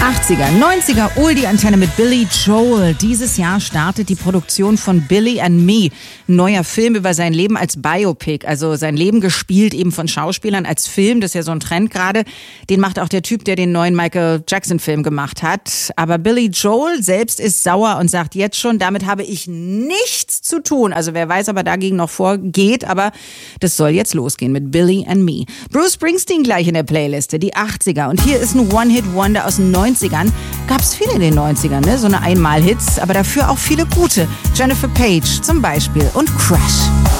80er, 90er, Oldie-Antenne mit Billy Joel. Dieses Jahr startet die Produktion von Billy and Me. Ein neuer Film über sein Leben als Biopic. Also sein Leben gespielt eben von Schauspielern als Film. Das ist ja so ein Trend gerade. Den macht auch der Typ, der den neuen Michael Jackson-Film gemacht hat. Aber Billy Joel selbst ist sauer und sagt jetzt schon, damit habe ich nichts zu tun. Also wer weiß, ob er dagegen noch vorgeht. Aber das soll jetzt losgehen mit Billy and Me. Bruce Springsteen gleich in der Playliste, die 80er. Und hier ist ein One-Hit-Wonder aus den 90ern. Gab's viele in den 90ern, ne? So eine Einmal-Hits, aber dafür auch viele gute. Jennifer Page zum Beispiel und Crush.